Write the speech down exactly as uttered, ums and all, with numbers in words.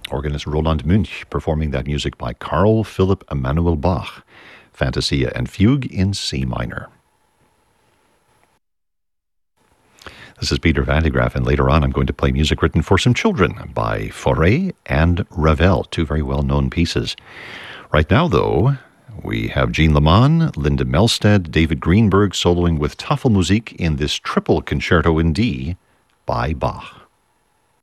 Organist Roland Münch performing that music by Carl Philipp Emanuel Bach, Fantasia and Fugue in C minor. This is Peter Van de Graaff, and later on I'm going to play music written for some children by Fauré and Ravel, two very well-known pieces. Right now, though, we have Jean Leman, Linda Melstead, David Greenberg soloing with Tafelmusik in this triple concerto in D by Bach.